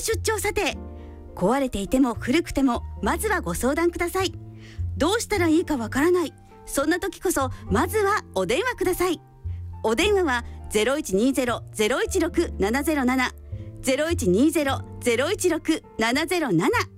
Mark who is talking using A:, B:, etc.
A: 出張査定。壊れていても古くてもまずはご相談ください。どうしたらいいかわからない、そんな時こそまずはお電話ください。お電話は 0120-016-707 0120-016-707